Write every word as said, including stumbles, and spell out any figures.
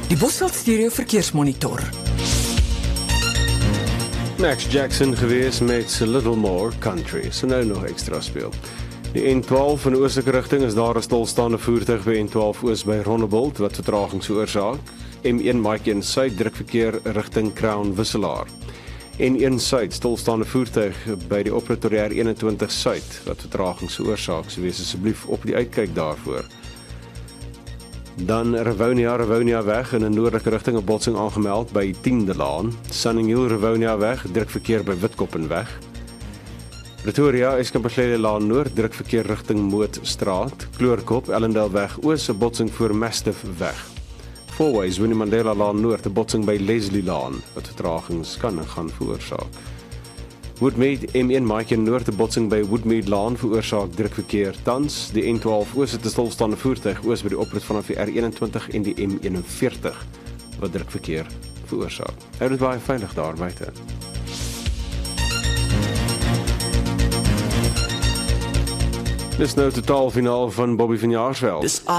Die Bosveld Stereo Verkeersmonitor. Max Jackson gewees met A Little More Country, so nou nog extra speel. Die N twaalf in die oostelike rigting is daar 'n stilstaande voertuig by N twaalf Oos by Rondebolt wat vertraging veroorsaak. M een Mike een Suid drukverkeer rigting Crown Wisselaar. N een Suid stilstaande voertuig by die Operatoriair eenentwintig Suid wat vertraging veroorsaak, so wees asseblief op die uitkyk daarvoor. Dan Rivonia, Rivonia weg in 'n noordelike rigting 'n botsing aangemeld by tiende Laan. Sunning Hill, Rivonia weg, drukverkeer by Witkoppen weg. Pretoria, Eskamperslede Laan Noord, drukverkeer rigting Mootstraat. Kloorkop, Ellendale weg oos, 'n botsing voor Mastiff weg. Fourways, Winnie Mandela Laan Noord, 'n botsing by Leslie Laan wat vertragings kan en gaan veroorsaak. Woodmead, M een Mike Noord, 'n botsing by Woodmead Laan veroorsaak drukverkeer tans. Die N twaalf Oos het 'n stilstaande voertuig oos by die oprit vanaf die R eenentwintig en die M eenenveertig wat drukverkeer veroorsaak. Hou dit baie veilig daar buite. Dis nou totaalfinaal van Bobby van Jaarsveld.